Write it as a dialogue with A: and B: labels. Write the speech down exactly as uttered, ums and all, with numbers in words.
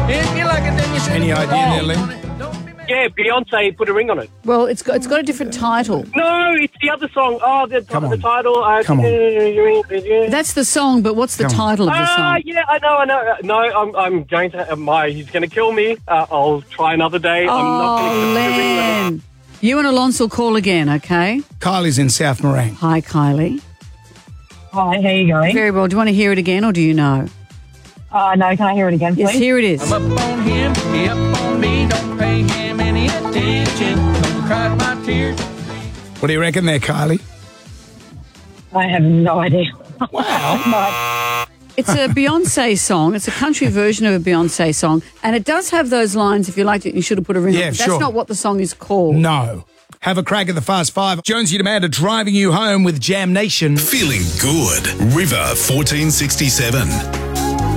A: If you like it, then you should.
B: Any idea there, Lee?
C: Yeah, Beyonce put a ring on it.
D: Well, it's got it's got a different title.
C: No, it's the other song. Oh, the,
B: Come
C: the
B: on.
C: title. Uh,
B: Come on.
D: That's the song, but what's the
B: Come on.
D: title of the
C: Ah,
D: song?
C: yeah, I know, I know. Uh, No, I'm, I'm going to. Uh, my, he's going to kill me. Uh, I'll try another day. I'm not
D: Oh,
C: going to
D: Len. You and Alonso will call again, okay?
B: Kylie's in South Morang.
D: Hi, Kylie.
E: Hi, how you going?
D: Very well. Do you want to hear it again, or do you know?
E: Uh, no, can I hear it again, please?
D: Yes, here it is.
A: I'm up on him, he up on me. Don't pay him any attention. Don't cry my tears.
B: What do you reckon there, Kylie?
E: I have no idea.
B: Wow.
D: It's a Beyonce song. It's a country version of a Beyonce song. And it does have those lines, if you liked it, you should have put a ring on
B: Yeah,
D: it.
B: sure.
D: That's not what the song is called.
B: No. Have a crack at the Fast Five. Jonesy Amanda driving you home with Jam Nation.
F: Feeling good. River fourteen sixty-seven.